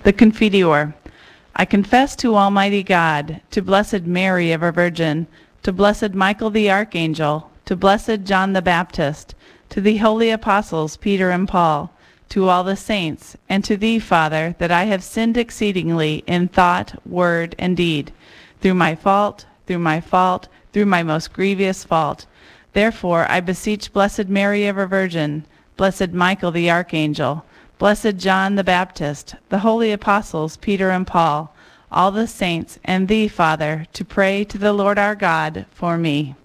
The Confiteor. I confess to Almighty God, to Blessed Mary ever Virgin, to Blessed Michael the Archangel, to Blessed John the Baptist, to the holy apostles Peter and Paul, to all the saints, and to thee, Father, that I have sinned exceedingly in thought, word, and deed, through my most grievous fault. Therefore I beseech Blessed Mary ever Virgin, Blessed Michael the Archangel, Blessed John the Baptist, the holy apostles Peter and Paul, all the saints, and thee, Father, to pray to the Lord our God for me.